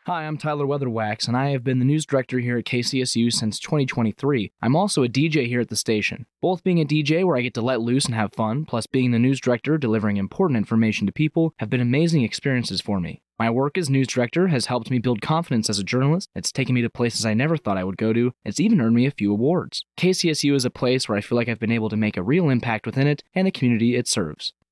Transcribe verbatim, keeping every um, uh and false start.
Hi, I'm Tyler Weatherwax, and I have been the news director here at K C S U since twenty twenty-three. I'm also a D J here at the station. Both being a D J where I get to let loose and have fun, plus being the news director delivering important information to people, have been amazing experiences for me. My work as news director has helped me build confidence as a journalist. It's taken me to places I never thought I would go to. It's even earned me a few awards. K C S U is a place where I feel like I've been able to make a real impact within it and the community it serves.